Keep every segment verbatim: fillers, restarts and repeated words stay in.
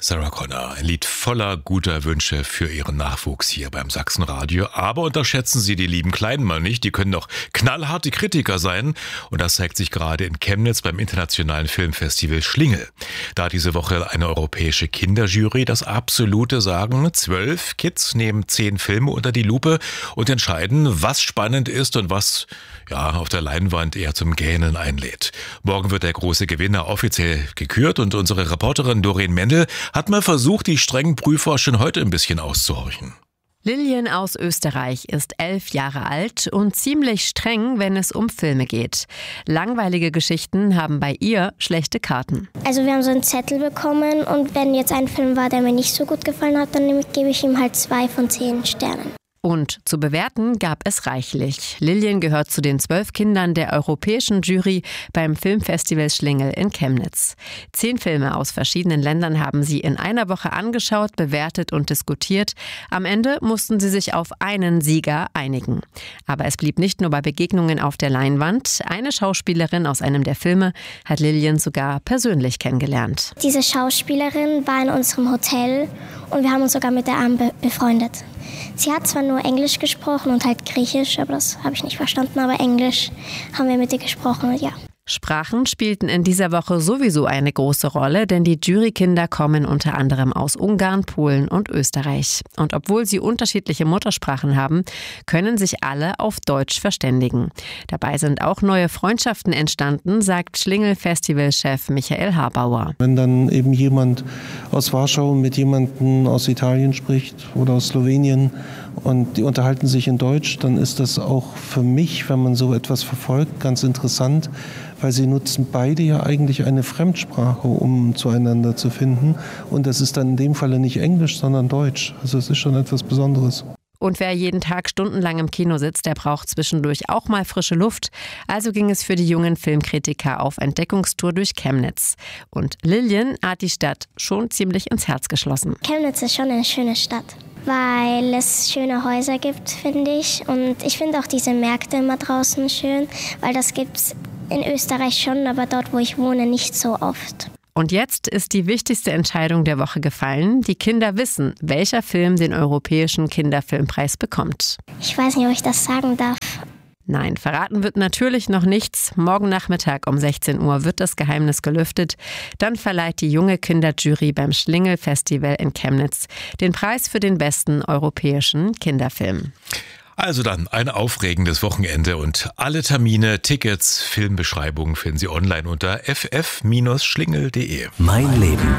Sarah Connor, ein Lied voller guter Wünsche für ihren Nachwuchs hier beim Sachsenradio. Aber unterschätzen Sie die lieben Kleinen mal nicht, die können doch knallharte Kritiker sein. Und das zeigt sich gerade in Chemnitz beim internationalen Filmfestival Schlingel. Da diese Woche eine europäische Kinderjury das absolute Sagen, zwölf Kids nehmen zehn Filme unter die Lupe und entscheiden, was spannend ist und was ja auf der Leinwand eher zum Gähnen einlädt. Morgen wird der große Gewinner offiziell gekürt und unsere Reporterin Doreen Mendel hat mal versucht, die strengen Prüfer schon heute ein bisschen auszuhorchen. Lilian aus Österreich ist elf Jahre alt und ziemlich streng, wenn es um Filme geht. Langweilige Geschichten haben bei ihr schlechte Karten. Also wir haben so einen Zettel bekommen und wenn jetzt ein Film war, der mir nicht so gut gefallen hat, dann gebe ich ihm halt zwei von zehn Sternen. Und zu bewerten gab es reichlich. Lilian gehört zu den zwölf Kindern der europäischen Jury beim Filmfestival Schlingel in Chemnitz. Zehn Filme aus verschiedenen Ländern haben sie in einer Woche angeschaut, bewertet und diskutiert. Am Ende mussten sie sich auf einen Sieger einigen. Aber es blieb nicht nur bei Begegnungen auf der Leinwand. Eine Schauspielerin aus einem der Filme hat Lilian sogar persönlich kennengelernt. Diese Schauspielerin war in unserem Hotel und wir haben uns sogar mit der Arm be- befreundet. Sie hat zwar nur Englisch gesprochen und halt Griechisch, aber das habe ich nicht verstanden, aber Englisch haben wir mit ihr gesprochen und ja. Sprachen spielten in dieser Woche sowieso eine große Rolle, denn die Jurykinder kommen unter anderem aus Ungarn, Polen und Österreich. Und obwohl sie unterschiedliche Muttersprachen haben, können sich alle auf Deutsch verständigen. Dabei sind auch neue Freundschaften entstanden, sagt Schlingel-Festivalchef Michael Habauer. Wenn dann eben jemand aus Warschau mit jemandem aus Italien spricht oder aus Slowenien und die unterhalten sich in Deutsch, dann ist das auch für mich, wenn man so etwas verfolgt, ganz interessant, weil sie nutzen beide ja eigentlich eine Fremdsprache, um zueinander zu finden. Und das ist dann in dem Falle nicht Englisch, sondern Deutsch. Also es ist schon etwas Besonderes. Und wer jeden Tag stundenlang im Kino sitzt, der braucht zwischendurch auch mal frische Luft. Also ging es für die jungen Filmkritiker auf Entdeckungstour durch Chemnitz. Und Lilian hat die Stadt schon ziemlich ins Herz geschlossen. Chemnitz ist schon eine schöne Stadt, weil es schöne Häuser gibt, finde ich. Und ich finde auch diese Märkte immer draußen schön, weil das gibt's in Österreich schon, aber dort, wo ich wohne, nicht so oft. Und jetzt ist die wichtigste Entscheidung der Woche gefallen. Die Kinder wissen, welcher Film den Europäischen Kinderfilmpreis bekommt. Ich weiß nicht, ob ich das sagen darf. Nein, verraten wird natürlich noch nichts. Morgen Nachmittag um sechzehn Uhr wird das Geheimnis gelüftet. Dann verleiht die junge Kinderjury beim Schlingel-Festival in Chemnitz den Preis für den besten europäischen Kinderfilm. Also dann ein aufregendes Wochenende und alle Termine, Tickets, Filmbeschreibungen finden Sie online unter f f Bindestrich schlingel punkt d e. Mein Leben.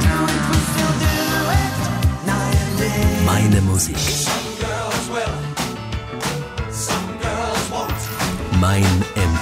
Meine Musik. Mein M